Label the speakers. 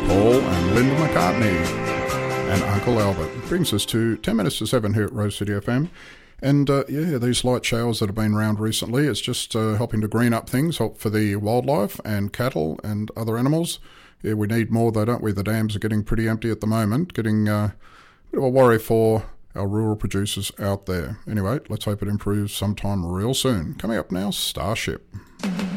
Speaker 1: Paul and Linda McCartney and Uncle Albert. Brings us to 10 minutes to 7 here at Rose City FM. And these light showers that have been around recently, it's just helping to green up things, help for the wildlife and cattle and other animals. Yeah, we need more though, don't we? The dams are getting pretty empty at the moment, getting a bit of a worry for our rural producers out there. Anyway, let's hope it improves sometime real soon. Coming up now, Starship.